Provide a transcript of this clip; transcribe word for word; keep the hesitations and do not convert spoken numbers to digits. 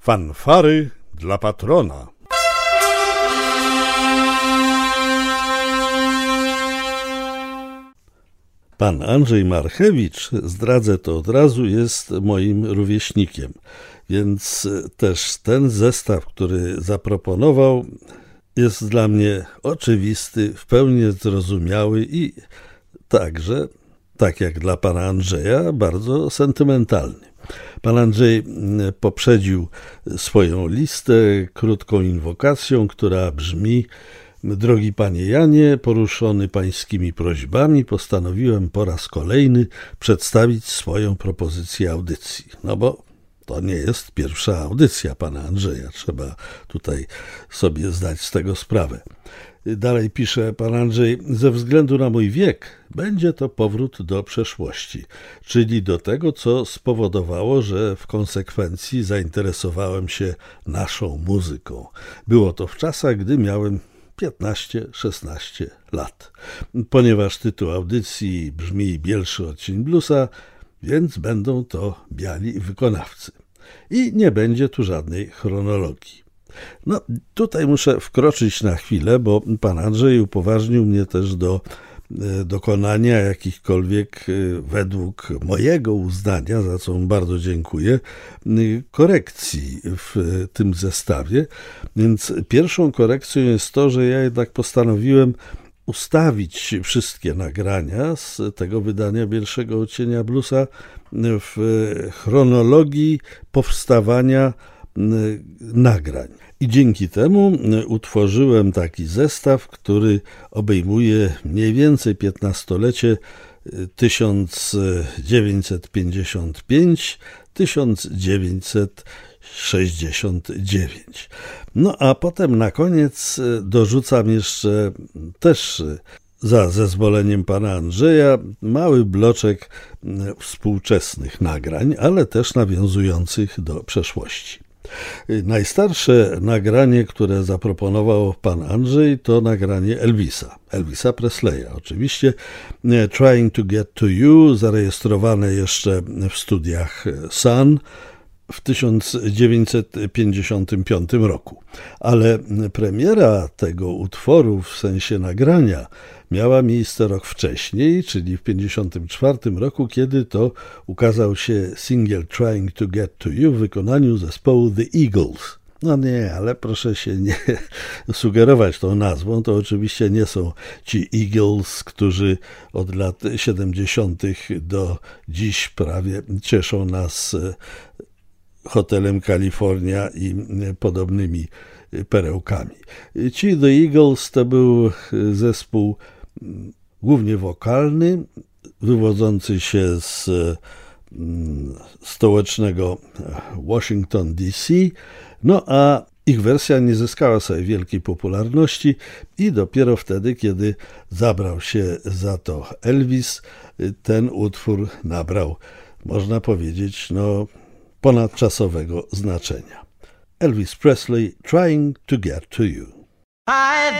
Fanfary dla patrona. Pan Andrzej Marchewicz, zdradzę to od razu, jest moim rówieśnikiem, więc też ten zestaw, który zaproponował, jest dla mnie oczywisty, w pełni zrozumiały i także, tak jak dla pana Andrzeja, bardzo sentymentalny. Pan Andrzej poprzedził swoją listę krótką inwokacją, która brzmi: drogi panie Janie, poruszony pańskimi prośbami, postanowiłem po raz kolejny przedstawić swoją propozycję audycji. No bo to nie jest pierwsza audycja pana Andrzeja, trzeba tutaj sobie zdać z tego sprawę. Dalej pisze pan Andrzej: ze względu na mój wiek będzie to powrót do przeszłości, czyli do tego, co spowodowało, że w konsekwencji zainteresowałem się naszą muzyką. Było to w czasach, gdy miałem piętnaście szesnaście lat. Ponieważ tytuł audycji brzmi Bielszy odcień bluesa, więc będą to biali wykonawcy. I nie będzie tu żadnej chronologii. No, tutaj muszę wkroczyć na chwilę, bo pan Andrzej upoważnił mnie też do dokonania jakichkolwiek, według mojego uznania, za co mu bardzo dziękuję, korekcji w tym zestawie. Więc pierwszą korekcją jest to, że ja jednak postanowiłem ustawić wszystkie nagrania z tego wydania Bielszego odcienia bluesa w chronologii powstawania nagrań. I dzięki temu utworzyłem taki zestaw, który obejmuje mniej więcej piętnastolecie tysiąc dziewięćset pięćdziesiąt pięć do tysiąc dziewięćset sześćdziesiąt dziewięć. No a potem na koniec dorzucam jeszcze też za zezwoleniem pana Andrzeja mały bloczek współczesnych nagrań, ale też nawiązujących do przeszłości. Najstarsze nagranie, które zaproponował pan Andrzej, to nagranie Elvisa, Elvisa Presleya. Oczywiście Trying to Get to You, zarejestrowane jeszcze w studiach Sun w tysiąc dziewięćset pięćdziesiątym piątym roku. Ale premiera tego utworu w sensie nagrania miała miejsce rok wcześniej, czyli w pięćdziesiątym czwartym roku, kiedy to ukazał się singiel Trying to Get to You w wykonaniu zespołu The Eagles. No nie, ale proszę się nie sugerować tą nazwą. To oczywiście nie są ci Eagles, którzy od lat siedemdziesiątych do dziś prawie cieszą nas hotelem Kalifornia i podobnymi perełkami. Ci The Eagles to był zespół głównie wokalny, wywodzący się z stołecznego Washington D C, no a ich wersja nie zyskała sobie wielkiej popularności i dopiero wtedy, kiedy zabrał się za to Elvis, ten utwór nabrał, można powiedzieć, no ponadczasowego znaczenia. Elvis Presley, Trying to Get to You. I've